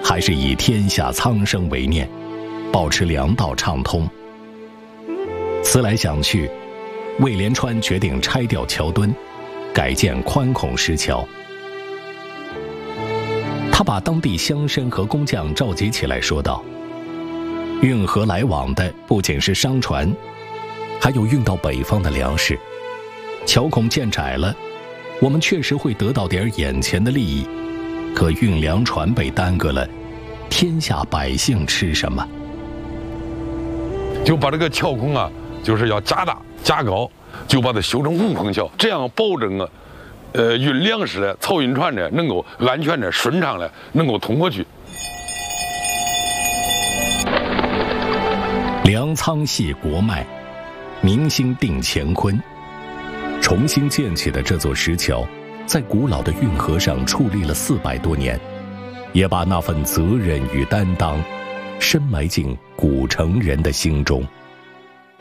还是以天下苍生为念，保持粮道畅通。思来想去，魏连川决定拆掉桥墩，改建宽孔石桥。他把当地乡绅和工匠召集起来，说道：运河来往的不仅是商船，还有运到北方的粮食。桥孔建窄了，我们确实会得到点眼前的利益，可运粮船被耽搁了，天下百姓吃什么？ 就把这个桥孔啊，就是要加大加高，就把它修成无孔桥，这样保证啊，运粮食的漕运船的能够安全的、顺畅的能够通过去。 粮仓系国脉，民心定乾坤。重新建起的这座石桥，在古老的运河上矗立了400多年，也把那份责任与担当深埋进古城人的心中。